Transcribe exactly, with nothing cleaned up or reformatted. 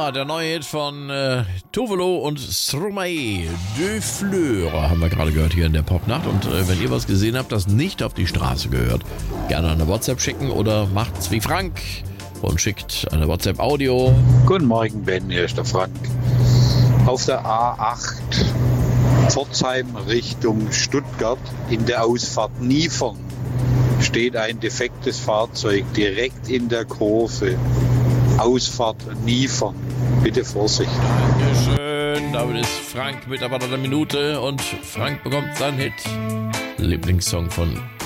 Ja, der neue Hit von äh, Tovolo und Stromae, De Fleur, haben wir gerade gehört hier in der Popnacht. Und äh, wenn ihr was gesehen habt, das nicht auf die Straße gehört, gerne eine WhatsApp schicken oder macht's wie Frank und schickt eine WhatsApp-Audio. Guten Morgen, Ben, hier ist der Frank. Auf der A acht Pforzheim Richtung Stuttgart in der Ausfahrt Niefern steht ein defektes Fahrzeug direkt in der Kurve. Ausfahrt Niefern. Bitte Vorsicht. Dankeschön. Damit ist Frank Mitarbeiter der Minute und Frank bekommt seinen Hit. Lieblingssong von